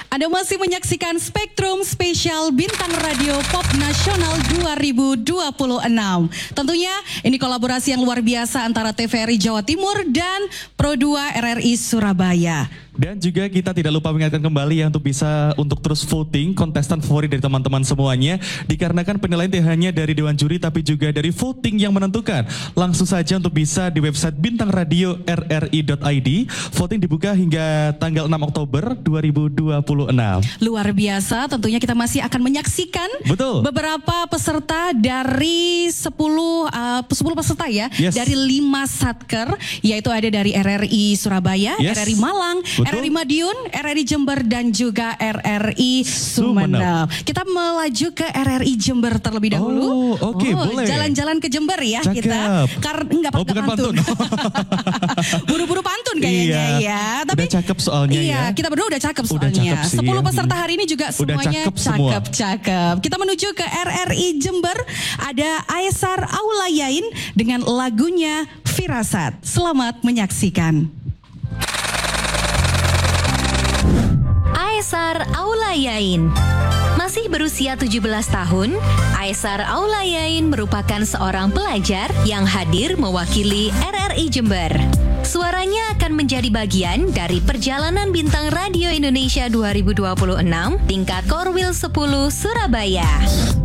Anda masih menyaksikan Spektrum Spesial Bintang Radio Pop Nasional 2026. Tentunya ini kolaborasi yang luar biasa antara TVRI Jawa Timur dan Pro2 RRI Surabaya. Dan juga kita tidak lupa mengingatkan kembali ya untuk terus voting kontestan favorit dari teman-teman semuanya. Dikarenakan penilaian tidak hanya dari Dewan Juri tapi juga dari voting yang menentukan. Langsung saja untuk bisa di website Bintang Radio RRI.id. Voting dibuka hingga tanggal 6 Oktober 2026. Luar biasa, tentunya kita masih akan menyaksikan beberapa peserta dari 10 peserta ya. Yes. Dari 5 satker, yaitu ada dari RRI Surabaya, yes, RRI Malang, RRI Madiun, RRI Jember, dan juga RRI Sumeneb. Kita melaju ke RRI Jember terlebih dahulu. Oke, boleh. Jalan-jalan ke Jember ya. Cakep. Kita. Karena enggak pakai pantun. Buru-buru pantun kayaknya ya. Tapi udah cakep soalnya ya. Kita berdua udah cakep soalnya. 10 peserta hari ini juga semuanya cakep. Kita menuju ke RRI Jember. Ada Aesar Aulayain dengan lagunya Firasat. Selamat menyaksikan. Aesar Aulayain. Masih berusia 17 tahun, Aesar Aulayain merupakan seorang pelajar yang hadir mewakili RRI Jember. Suaranya akan menjadi bagian dari perjalanan Bintang Radio Indonesia 2026 tingkat Korwil 10 Surabaya.